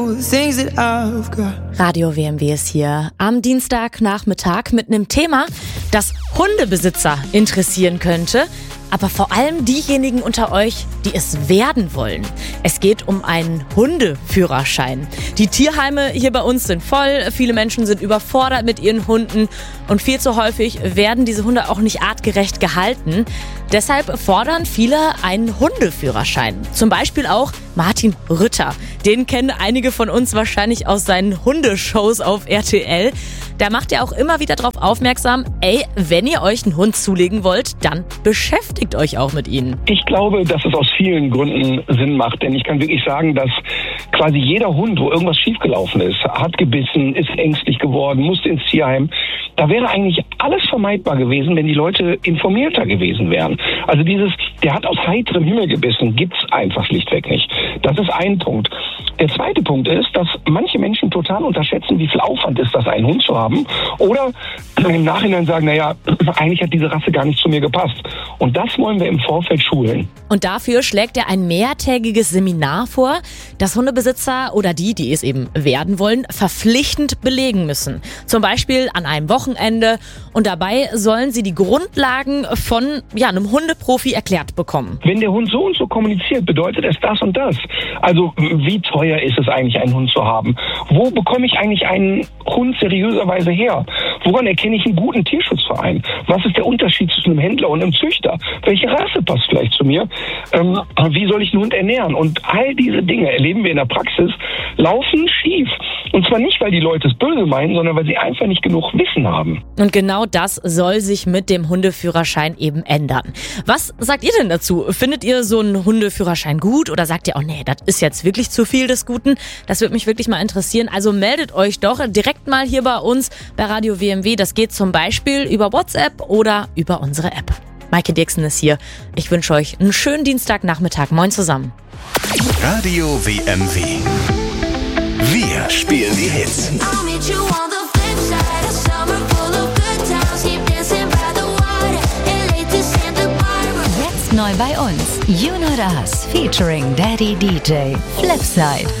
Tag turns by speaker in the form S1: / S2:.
S1: Radio WMW ist hier am Dienstagnachmittag mit einem Thema, das Hundebesitzer interessieren könnte, aber vor allem diejenigen unter euch, die es werden wollen. Es geht um einen Hundeführerschein. Die Tierheime hier bei uns sind voll, viele Menschen sind überfordert mit ihren Hunden und viel zu häufig werden diese Hunde auch nicht artgerecht gehalten. Deshalb fordern viele einen Hundeführerschein. Zum Beispiel auch Martin Rütter. Den kennen einige von uns wahrscheinlich aus seinen Hundeshows auf RTL. Da macht er auch immer wieder darauf aufmerksam, wenn ihr euch einen Hund zulegen wollt, dann beschäftigt euch auch mit ihnen.
S2: Ich glaube, dass es aus vielen Gründen Sinn macht, denn ich kann wirklich sagen, dass quasi jeder Hund, wo irgendwas schiefgelaufen ist, hat gebissen, ist ängstlich geworden, musste ins Tierheim, da wäre eigentlich alles vermeidbar gewesen, wenn die Leute informierter gewesen wären. Also der hat aus heiterem Himmel gebissen, gibt's einfach schlichtweg nicht. Das ist ein Punkt. Der zweite Punkt ist, dass manche Menschen total unterschätzen, wie viel Aufwand ist das, einen Hund zu haben. Oder im Nachhinein sagen, eigentlich hat diese Rasse gar nicht zu mir gepasst. Und das wollen wir im Vorfeld schulen.
S1: Und dafür schlägt er ein mehrtägiges Seminar vor, das Hundebesitzer oder die es eben werden wollen, verpflichtend belegen müssen. Zum Beispiel an einem Wochenende. Und dabei sollen sie die Grundlagen von einem Hundeprofi erklärt bekommen.
S2: Wenn der Hund so und so kommuniziert, bedeutet es das und das. Also wie teuer ist es eigentlich, einen Hund zu haben? Wo bekomme ich eigentlich einen Hund seriöserweise her? Woran erkenne ich einen guten Tierschutzverein? Was ist der Unterschied zwischen einem Händler und einem Züchter? Welche Rasse passt vielleicht zu mir? Wie soll ich einen Hund ernähren? Und all diese Dinge erleben wir in der Praxis, laufen schief. Und zwar nicht, weil die Leute es böse meinen, sondern weil sie einfach nicht genug Wissen haben.
S1: Und genau das soll sich mit dem Hundeführerschein eben ändern. Was sagt ihr denn dazu? Findet ihr so einen Hundeführerschein gut oder sagt ihr, das ist jetzt wirklich zu viel des Guten? Das würde mich wirklich mal interessieren. Also meldet euch doch direkt mal hier bei uns bei Radio WMW. Das geht zum Beispiel über WhatsApp oder über unsere App. Maike Dirksen ist hier. Ich wünsche euch einen schönen Dienstagnachmittag. Moin zusammen.
S3: Radio WMW. Wir spielen die Hits.
S4: Jetzt neu bei uns. You Know Das featuring Daddy DJ. Flipside.